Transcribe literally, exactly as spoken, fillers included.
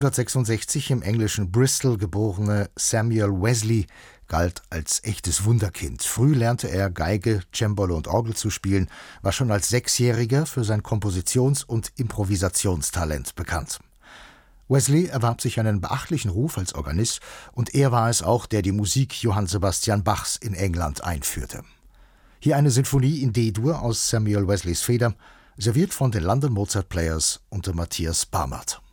neunzehnhundertsechsundsechzig im englischen Bristol geborene Samuel Wesley galt als echtes Wunderkind. Früh lernte er Geige, Cembalo und Orgel zu spielen, war schon als Sechsjähriger für sein Kompositions- und Improvisationstalent bekannt. Wesley erwarb sich einen beachtlichen Ruf als Organist und er war es auch, der die Musik Johann Sebastian Bachs in England einführte. Hier eine Sinfonie in D-Dur aus Samuel Wesleys Feder, serviert von den London Mozart Players unter Matthias Barmert.